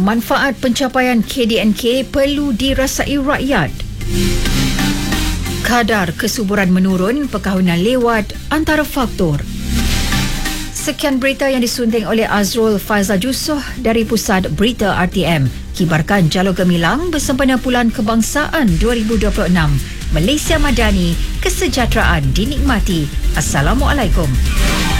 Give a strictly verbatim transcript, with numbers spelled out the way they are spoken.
Manfaat pencapaian K D N K perlu dirasai rakyat. Kadar kesuburan menurun, perkahwinan lewat antara faktor. Sekian berita yang disunting oleh Azrul Faizal Jusoh dari Pusat Berita R T M. Kibarkan Jalur Gemilang bersempena Bulan Kebangsaan dua ribu dua puluh enam. Malaysia Madani, kesejahteraan dinikmati. Assalamualaikum.